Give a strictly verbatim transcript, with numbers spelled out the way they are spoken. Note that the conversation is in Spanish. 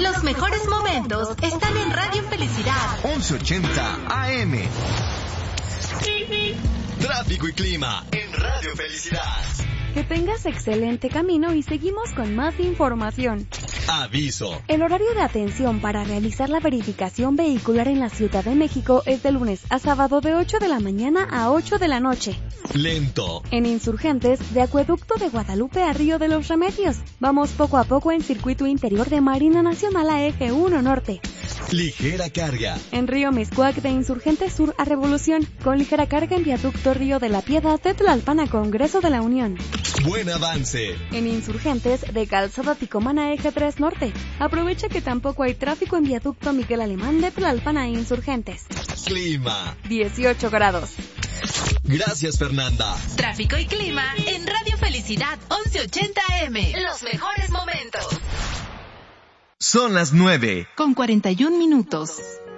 Los mejores momentos están en Radio Felicidad. once ochenta A M. Tráfico y clima en Radio Felicidad. Que tengas excelente camino y seguimos con más información. Aviso. El horario de atención para realizar la verificación vehicular en la Ciudad de México es de lunes a sábado de ocho de la mañana a ocho de la noche. Lento. En Insurgentes, de Acueducto de Guadalupe a Río de los Remedios. Vamos poco a poco en circuito interior de Marina Nacional a Eje uno Norte. Ligera carga. En Río Miscuac, de Insurgentes Sur a Revolución, con ligera carga en Viaducto Río de la Piedad de Tlalpan a Congreso de la Unión. Buen avance. En Insurgentes, de Calzada Ticomán a Eje tres Norte. Aprovecha que tampoco hay tráfico en Viaducto Miguel Alemán de Tlalpan a Insurgentes. Clima. dieciocho grados. Gracias, Fernanda. Tráfico y clima en Radio Felicidad once ochenta A M. Los mejores momentos. Son las nueve. Con cuarenta y un minutos.